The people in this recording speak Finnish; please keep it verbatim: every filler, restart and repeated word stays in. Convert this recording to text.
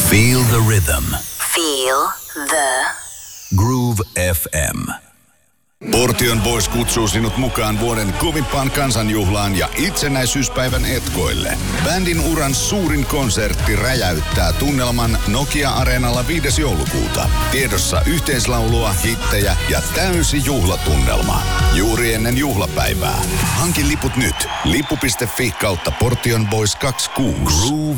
Feel the rhythm. Feel the Groove F M. Portion Boys kutsuu sinut mukaan vuoden kovimpaan kansanjuhlaan ja itsenäisyyspäivän etkoille. Bändin uran suurin konsertti räjäyttää tunnelman Nokia-areenalla viides joulukuuta. Tiedossa yhteislaulua, hittejä ja täysi juhlatunnelma. Juuri ennen juhlapäivää. Hanki liput nyt. Lippu piste fi kautta Portion Boys kaksikymmentäkuusi. Groove